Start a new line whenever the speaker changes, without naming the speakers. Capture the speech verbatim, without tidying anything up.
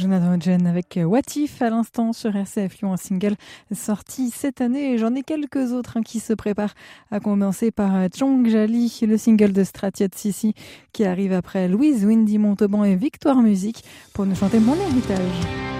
Jonathan Hudson avec Watif à l'instant sur R C F Lyon, un single sorti cette année. J'en ai quelques autres hein, qui se préparent, à commencer par Chong Jali, le single de Stratiot Sissi qui arrive après Louise Windy Montauban et Victoire Musique pour nous chanter Mon héritage.